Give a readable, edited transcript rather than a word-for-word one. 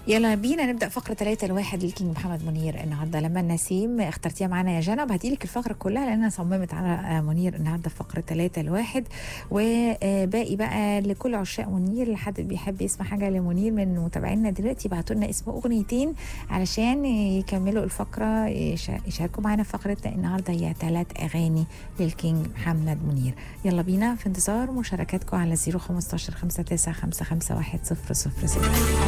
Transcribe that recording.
يلا بينا نبدأ فقرة 3-1 للكينج محمد منير النهارده. لما النسيم اخترتيها معانا يا جنى، وهديلك الفقرة كلها لأن أنا صممت على منير النهارده في فقرة 3-1. وباقي بقى لكل عشاق منير، لحد بيحب يسمع حاجة لمنير من متابعينا دلوقتي بعتوا لنا اسم أغنيتين علشان يكملوا الفقرة، يشاركوا معانا في فقرة النهارده. هي 3 أغاني للكينج محمد منير. يلا بينا، في انتظار مشاركاتكم على 015 59 55 100.